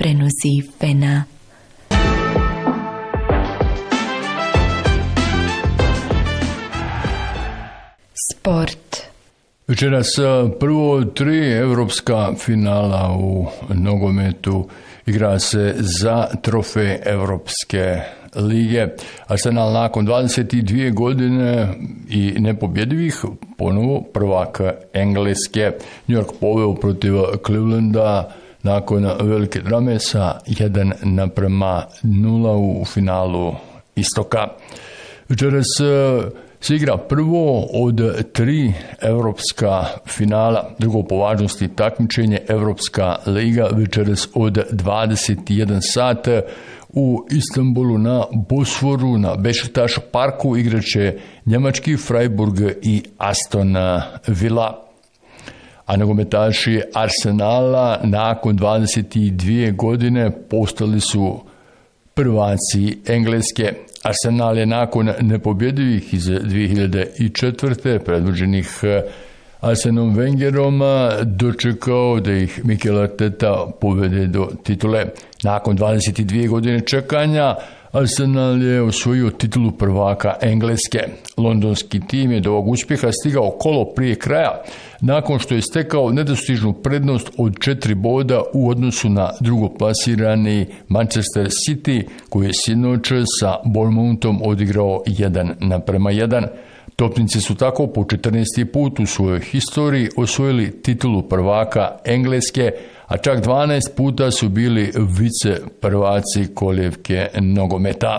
prenosi Fena. Sport. Večeras prvo 3 evropska finala u nogometu igra se za trofej Evropske lige. Arsenal nakon 22 godine i nepobjedivih ponovo prvak Engleske. New York poveo protiv Clevelanda nakon velike drame sa 1:0 u finalu istoka. Večeras se igra prvo od 3 evropska finala, drugo po važnosti takmičenje Evropska liga večeras od 21 sat u Istanbulu na Bosforu, na Bešiktaš parku igraće njemački Freiburg i Aston Villa. A nogometaši Arsenala nakon 22 godine postali su prvaci Engleske. Arsenal je nakon nepobjedivih iz 2004. predvođenih Arsenom Wengerom dočekao da ih Mikel Arteta povede do titule. Nakon 22 godine čekanja Arsenal je osvojio titulu prvaka Engleske. Londonski tim je do ovog uspjeha stigao kolo prije kraja, nakon što je stekao nedostižnu prednost od 4 boda u odnosu na drugoplasirani Manchester City, koji je sinoć sa Bournemouthom odigrao 1:1. Topnici su tako po 14. put u svojoj historiji osvojili titulu prvaka Engleske, a čak 12 puta su bili vice prvaci kolijevke nogometa.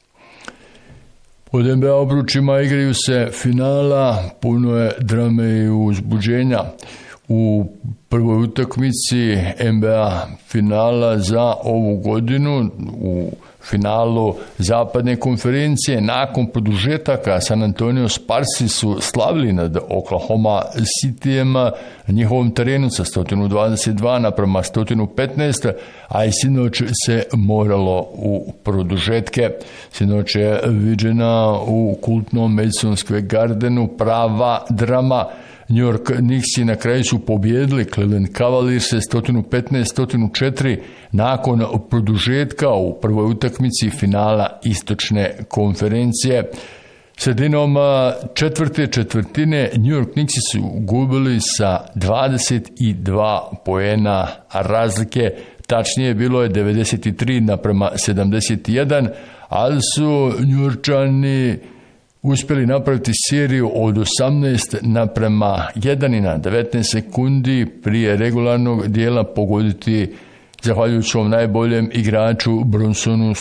Pod NBA obručima igraju se finala, puno je drame i uzbuđenja. U prvoj utakmici NBA finala za ovu godinu, u finalu zapadne konferencije, nakon produžetaka San Antonio Sparsi su slavili nad Oklahoma Cityjem na njihovom terenu sa 122:115, a i sinoć se moralo u produžetke. Sinoć je viđena u kultnom Madison Square Gardenu prava drama. New York Knicksi na kraju su pobjedili Cleveland Cavalierse 115-104 nakon produžetka u prvoj utakmici finala istočne konferencije. Sredinom četvrte četvrtine New York Knicksi su gubili sa 22 poena razlike, tačnije bilo je 93:71, ali su Njujorčani uspjeli napraviti seriju od 18:1 i na 19 sekundi prije regularnog dijela pogoditi, zahvaljujući svom najboljem igraču Brunsonu,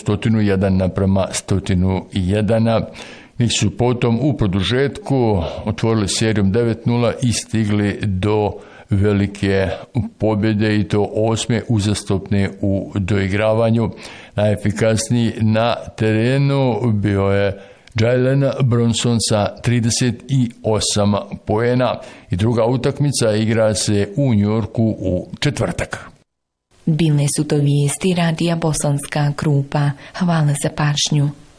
101:101. Njih su potom u produžetku otvorili serijom 9:0 i stigli do velike pobjede, i to 8. uzastopne u doigravanju. Najefikasniji na terenu bio je Jalen Brunson sa 38 poena i druga utakmica igra se u Njujorku u četvrtak. Bile su to vijesti radija Bosanska Krupa. Hvala za pažnju.